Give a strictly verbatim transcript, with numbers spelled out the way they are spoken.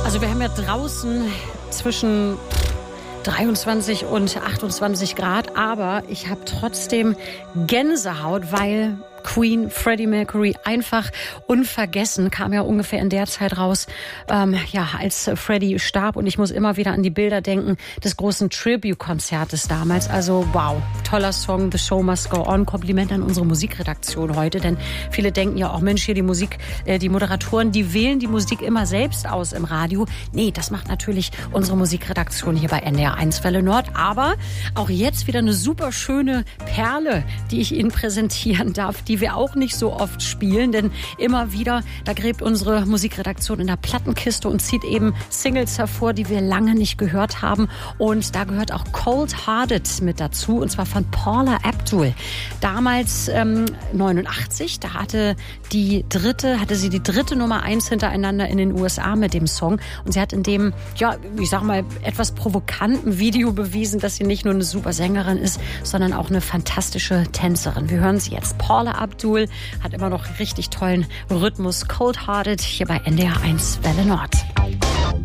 Also wir haben ja draußen zwischen dreiundzwanzig und achtundzwanzig Grad, aber ich habe trotzdem Gänsehaut, weil Queen, Freddie Mercury, einfach unvergessen, kam ja ungefähr in der Zeit raus, ähm, ja, als Freddie starb, und ich muss immer wieder an die Bilder denken des großen Tribute-Konzertes damals. Also wow, toller Song, The Show Must Go On. Kompliment an unsere Musikredaktion heute, denn viele denken ja auch, Mensch, hier die Musik, äh, die Moderatoren, die wählen die Musik immer selbst aus im Radio. Nee, das macht natürlich unsere Musikredaktion hier bei N D R eins Welle Nord. Aber auch jetzt wieder eine super schöne Perle, die ich Ihnen präsentieren darf, die wir auch nicht so oft spielen, denn immer wieder, da gräbt unsere Musikredaktion in der Plattenkiste und zieht eben Singles hervor, die wir lange nicht gehört haben, und da gehört auch Cold Hearted mit dazu, und zwar von Paula Abdul. Damals ähm, neunundachtzig, da hatte die dritte, hatte sie die dritte Nummer eins hintereinander in den U S A mit dem Song, und sie hat in dem, ja, ich sag mal, etwas provokanten Video bewiesen, dass sie nicht nur eine super Sängerin ist, sondern auch eine fantastische Tänzerin. Wir hören sie jetzt. Paula Abdul hat immer noch richtig tollen Rhythmus. Cold Hearted hier bei N D R eins Welle Nord.